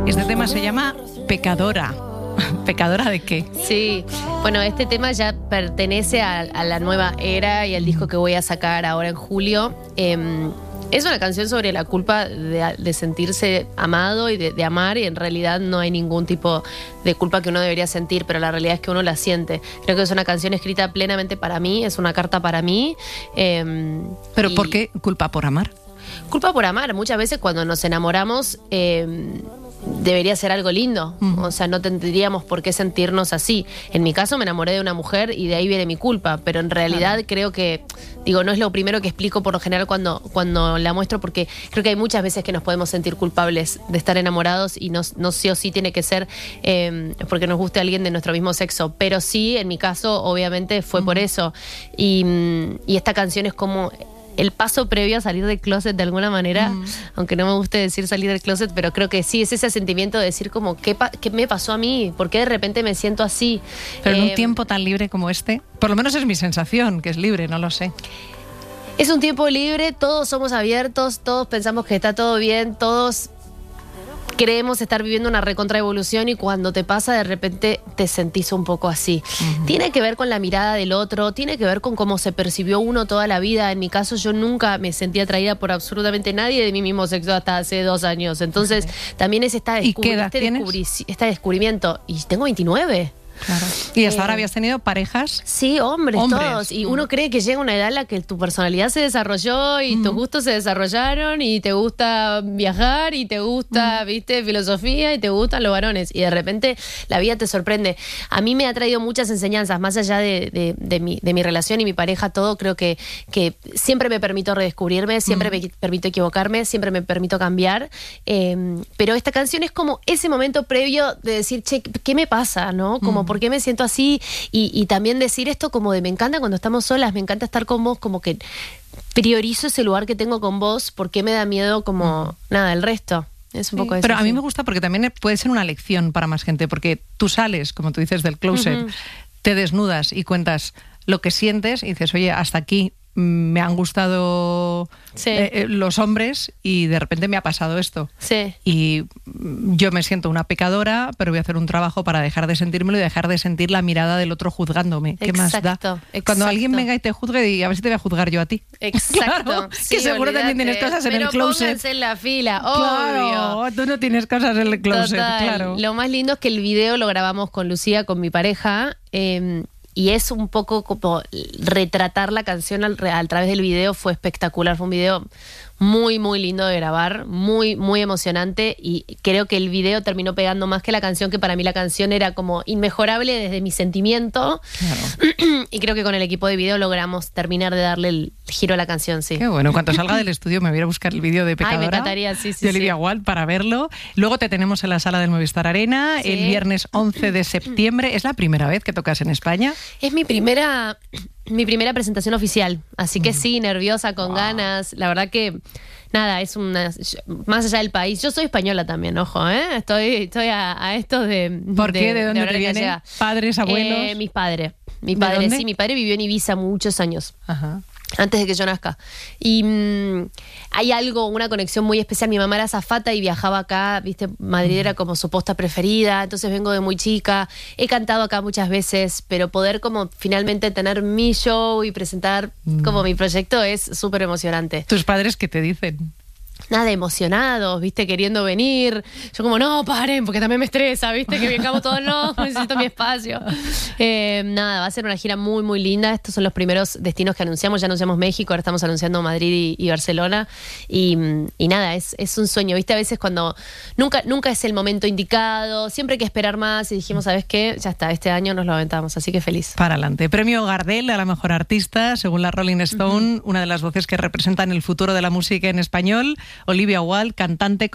Este tema se llama Pecadora. ¿Pecadora de qué? Sí, bueno, este tema ya pertenece a la nueva era y al disco que voy a sacar ahora en julio. Es una canción sobre la culpa de sentirse amado y de amar, y en realidad no hay ningún tipo de culpa que uno debería sentir, pero la realidad es que uno la siente. Creo que es una canción escrita plenamente para mí, es una carta para mí. ¿Pero por qué culpa por amar? Culpa por amar. Muchas veces cuando nos enamoramos debería ser algo lindo. O sea, no tendríamos por qué sentirnos así. En mi caso me enamoré de una mujer y de ahí viene mi culpa, pero en realidad creo que, no es lo primero que explico por lo general cuando la muestro, porque creo que hay muchas veces que nos podemos sentir culpables de estar enamorados y no sí o sí tiene que ser porque nos guste alguien de nuestro mismo sexo, pero sí, en mi caso obviamente fue por eso. Y esta canción es como el paso previo a salir del closet de alguna manera, aunque no me guste decir salir del closet, pero creo que sí, es ese sentimiento de decir como, ¿qué me pasó a mí? ¿Por qué de repente me siento así? Pero en un tiempo tan libre como este, por lo menos es mi sensación, que es libre, no lo sé. Es un tiempo libre, todos somos abiertos, todos pensamos que está todo bien, todos creemos estar viviendo una recontraevolución y cuando te pasa de repente te sentís un poco así. Tiene que ver con la mirada del otro, tiene que ver con cómo se percibió uno toda la vida. En mi caso yo nunca me sentí atraída por absolutamente nadie de mi mismo sexo hasta hace 2 años. Entonces también es este descubrimiento. Y tengo 29. Claro. ¿Y hasta ahora habías tenido parejas? Sí, hombres todos. Y uno cree que llega una edad en la que tu personalidad se desarrolló y tus gustos se desarrollaron y te gusta viajar y te gusta, filosofía y te gustan los varones. Y de repente la vida te sorprende. A mí me ha traído muchas enseñanzas, más allá de mi relación y mi pareja, todo. Creo que siempre me permito redescubrirme, siempre me permito equivocarme, siempre me permito cambiar. Pero esta canción es como ese momento previo de decir, che, ¿qué me pasa? ¿No? Como por qué me siento así y también decir esto como de me encanta cuando estamos solas, me encanta estar con vos, como que priorizo ese lugar que tengo con vos, porque me da miedo como nada, el resto. Es un poco eso. Pero a mí me gusta porque también puede ser una lección para más gente, porque tú sales, como tú dices, del closet, te desnudas y cuentas lo que sientes y dices, oye, hasta aquí me han gustado los hombres y de repente me ha pasado esto. Sí. Y yo me siento una pecadora, pero voy a hacer un trabajo para dejar de sentírmelo y dejar de sentir la mirada del otro juzgándome. ¿Qué más da? Cuando alguien venga y te juzgue, y a ver si te voy a juzgar yo a ti. Exacto. Claro, sí, que seguro también tienes cosas en el closet. Pero pónganse en la fila, claro, obvio. Tú no tienes cosas en el closet, claro. Lo más lindo es que el video lo grabamos con Lucía, con mi pareja, y es un poco como retratar la canción a través del video. Fue espectacular, fue un video muy, muy lindo de grabar, muy, muy emocionante, y creo que el video terminó pegando más que la canción, que para mí la canción era como inmejorable desde mi sentimiento. Claro. Y creo que con el equipo de video logramos terminar de darle el giro a la canción, sí. Qué bueno, cuando salga del estudio me voy a buscar el vídeo de Pecadora. Ay, me encantaría, sí. De Olivia Wilde para verlo. Luego te tenemos en la sala del Movistar Arena el viernes 11 de septiembre. ¿Es la primera vez que tocas en España? Es mi primera presentación oficial, así que sí, nerviosa, con ganas. La verdad que nada, es más allá del país. Yo soy española también, ojo, estoy a esto de... ¿Por qué? ¿De dónde te vienen? ¿Padres, abuelos? Mi padre, dónde? sí, mi padre vivió en Ibiza muchos años. Ajá. Antes de que yo nazca. Y hay una conexión muy especial. Mi mamá era azafata y viajaba acá, Madrid era como su posta preferida, entonces vengo de muy chica. He cantado acá muchas veces, pero poder como finalmente tener mi show y presentar como mi proyecto es súper emocionante. ¿Tus padres qué te dicen? Nada, emocionados, queriendo venir. Yo como, no, paren, porque también me estresa, que vengamos todos, no, necesito mi espacio. Nada, va a ser una gira muy, muy linda. Estos son los primeros destinos que anunciamos. Ya anunciamos México, ahora estamos anunciando Madrid y Barcelona. Y nada, es un sueño, A veces cuando nunca es el momento indicado, siempre hay que esperar más, y dijimos, ¿sabes qué? Ya está, este año nos lo aventamos, así que feliz. Para adelante. Premio Gardel a la mejor artista, según la Rolling Stone, una de las voces que representan el futuro de la música en español. Olivia Wilde, cantante,